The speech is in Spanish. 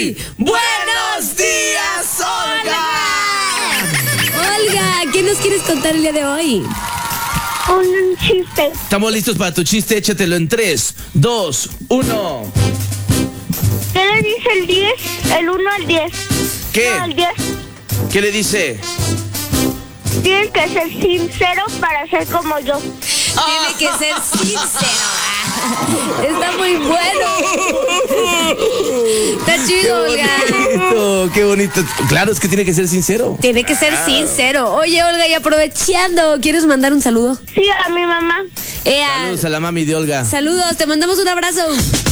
muy buenos días, Olga. Olga, ¿qué nos quieres contar el día de hoy? Un chiste. Estamos listos para tu chiste, échatelo en 3, 2, 1. ¿Qué le dice el 10? El 1 al 10. ¿Qué? No, al 10. ¿Qué le dice? Tienes que ser sincero para ser como yo. Tiene que ser sincero. Está muy bueno. Está chido, Olga. Qué bonito. Claro, es que tiene que ser sincero. Tiene que ser sincero. Oye, Olga, y aprovechando, ¿quieres mandar un saludo? Sí, a mi mamá. Saludos a la mami de Olga. Saludos, te mandamos un abrazo.